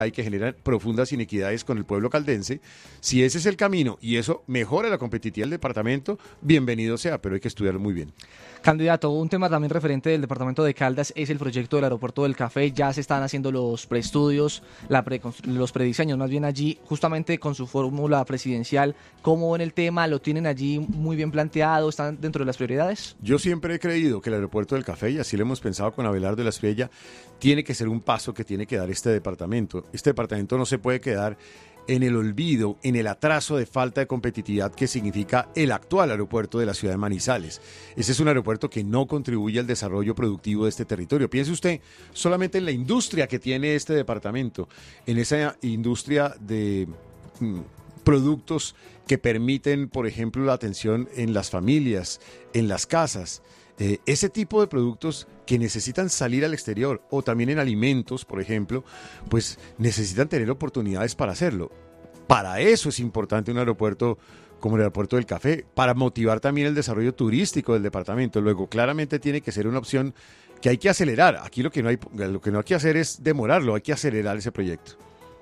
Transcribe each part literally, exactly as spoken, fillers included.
y que generan profundas inequidades con el pueblo caldense. Si ese es el camino y eso mejora la competitividad del departamento, bienvenido sea, pero hay que estudiarlo muy bien. Candidato, un tema también referente del departamento de Caldas es el proyecto del aeropuerto del Café. Ya se están haciendo los preestudios, la pre, los prediseños más bien allí, justamente con su fórmula presidencial. ¿Cómo ven el tema? ¿Lo tienen allí muy bien planteado? ¿Están dentro de las prioridades? Yo siempre he creído que el aeropuerto del Café, y así lo hemos pensado con Abelardo de la Espriella, tiene que ser un paso que tiene que dar este departamento. Este departamento no se puede quedar en el olvido, en el atraso de falta de competitividad que significa el actual aeropuerto de la ciudad de Manizales. Ese es un aeropuerto que no contribuye al desarrollo productivo de este territorio. Piense usted solamente en la industria que tiene este departamento, en esa industria de mm, productos que permiten, por ejemplo, la atención en las familias, en las casas. Eh, ese tipo de productos que necesitan salir al exterior o también en alimentos, por ejemplo, pues necesitan tener oportunidades para hacerlo. Para eso es importante un aeropuerto como el aeropuerto del Café, para motivar también el desarrollo turístico del departamento. Luego, claramente tiene que ser una opción que hay que acelerar. Aquí lo que no hay, lo que no hay que hacer es demorarlo, hay que acelerar ese proyecto.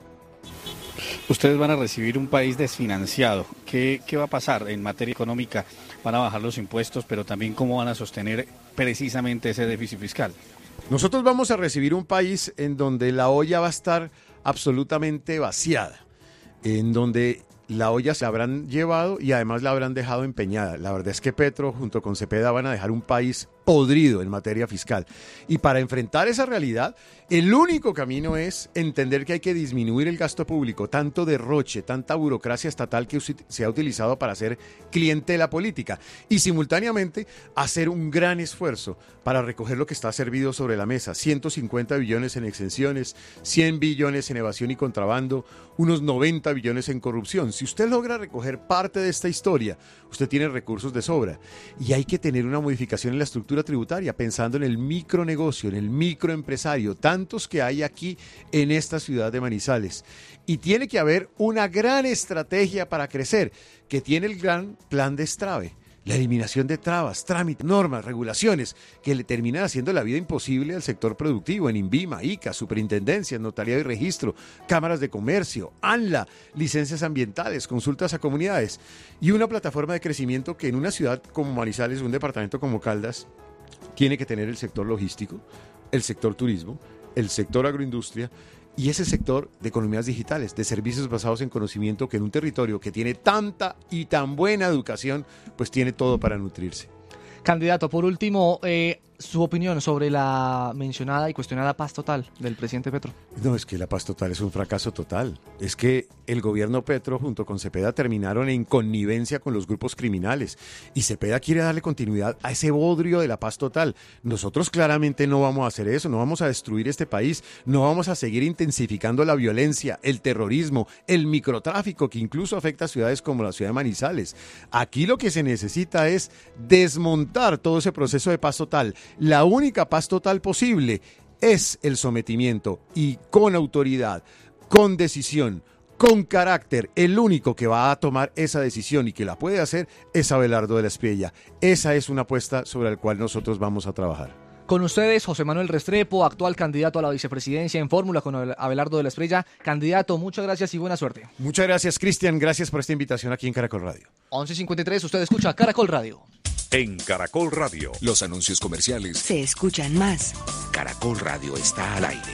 Ustedes van a recibir un país desfinanciado. ¿Qué, qué va a pasar en materia económica? Van a bajar los impuestos, pero también cómo van a sostener precisamente ese déficit fiscal. Nosotros vamos a recibir un país en donde la olla va a estar absolutamente vaciada, en donde la olla se la habrán llevado y además la habrán dejado empeñada. La verdad es que Petro junto con Cepeda van a dejar un país podrido en materia fiscal. Y para enfrentar esa realidad, el único camino es entender que hay que disminuir el gasto público, tanto derroche, tanta burocracia estatal que se ha utilizado para ser clientela política, y simultáneamente hacer un gran esfuerzo para recoger lo que está servido sobre la mesa: ciento cincuenta billones en exenciones, cien billones en evasión y contrabando, unos noventa billones en corrupción. Si usted logra recoger parte de esta historia, usted tiene recursos de sobra, y hay que tener una modificación en la estructura tributaria, pensando en el micronegocio, en el microempresario, tantos que hay aquí en esta ciudad de Manizales. Y tiene que haber una gran estrategia para crecer, que tiene el gran plan de Estrave. La eliminación de trabas, trámites, normas, regulaciones que le terminan haciendo la vida imposible al sector productivo en INVIMA, ICA, superintendencias, notariado y registro, cámaras de comercio, ANLA, licencias ambientales, consultas a comunidades y una plataforma de crecimiento que en una ciudad como Manizales, un departamento como Caldas, tiene que tener el sector logístico, el sector turismo, el sector agroindustria y ese sector de economías digitales, de servicios basados en conocimiento, que en un territorio que tiene tanta y tan buena educación, pues tiene todo para nutrirse. Candidato, por último, eh, su opinión sobre la mencionada y cuestionada paz total del presidente Petro. No, es que la paz total es un fracaso total. Es que el gobierno Petro junto con Cepeda terminaron en connivencia con los grupos criminales y Cepeda quiere darle continuidad a ese bodrio de la paz total. Nosotros claramente no vamos a hacer eso, no vamos a destruir este país, no vamos a seguir intensificando la violencia, el terrorismo, el microtráfico que incluso afecta a ciudades como la ciudad de Manizales. Aquí lo que se necesita es desmontar todo ese proceso de paz total. La única paz total posible es el sometimiento y con autoridad, con decisión, con carácter. El único que va a tomar esa decisión y que la puede hacer es Abelardo de la Espriella. Esa es una apuesta sobre la cual nosotros vamos a trabajar. Con ustedes, José Manuel Restrepo, actual candidato a la vicepresidencia en fórmula con Abelardo de la Espriella. Candidato, muchas gracias y buena suerte. Muchas gracias, Cristian. Gracias por esta invitación aquí en Caracol Radio. once cincuenta y tres, usted escucha Caracol Radio. En Caracol Radio, los anuncios comerciales se escuchan más. Caracol Radio está al aire.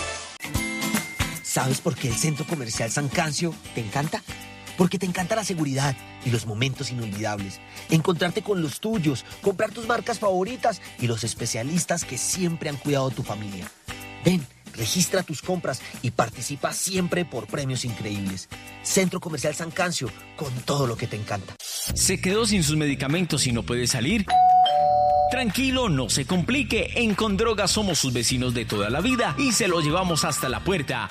¿Sabes por qué el Centro Comercial San Cancio te encanta? Porque te encanta la seguridad y los momentos inolvidables. Encontrarte con los tuyos, comprar tus marcas favoritas y los especialistas que siempre han cuidado de tu familia. Ven, registra tus compras y participa siempre por premios increíbles. Centro Comercial San Cancio, con todo lo que te encanta. ¿Se quedó sin sus medicamentos y no puede salir? Tranquilo, no se complique. En Condroga somos sus vecinos de toda la vida y se lo llevamos hasta la puerta.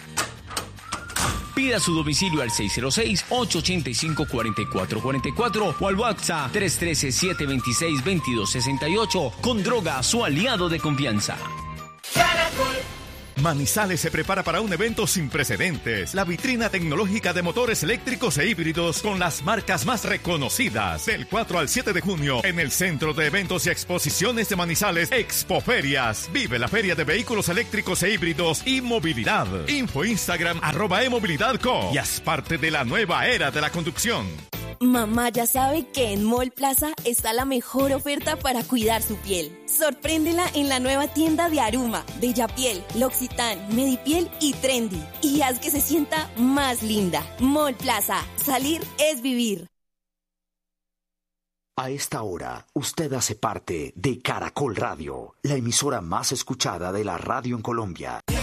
Pida su domicilio al seis cero seis, ocho ocho cinco, cuatro cuatro cuatro cuatro o al WhatsApp tres uno tres, siete dos seis, dos dos seis ocho. Condroga, su aliado de confianza. Manizales se prepara para un evento sin precedentes. La vitrina tecnológica de motores eléctricos e híbridos con las marcas más reconocidas. Del cuatro al siete de junio en el Centro de Eventos y Exposiciones de Manizales, Expoferias. Vive la feria de vehículos eléctricos e híbridos y movilidad. Info Instagram arroba emovilidad co y haz parte de la nueva era de la conducción. Mamá ya sabe que en Mall Plaza está la mejor oferta para cuidar su piel. Sorpréndela en la nueva tienda de Aruma, Bellapiel, L'Occitane, Medipiel y Trendy. Y haz que se sienta más linda. Mall Plaza. Salir es vivir. A esta hora, usted hace parte de Caracol Radio, la emisora más escuchada de la radio en Colombia.